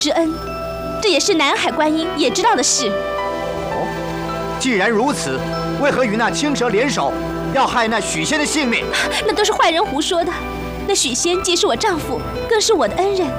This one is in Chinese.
之恩，这也是南海观音也知道的事。 哦，既然如此，为何与那青蛇联手，要害那许仙的性命？ 那都是坏人胡说的。那许仙既是我丈夫，更是我的恩人，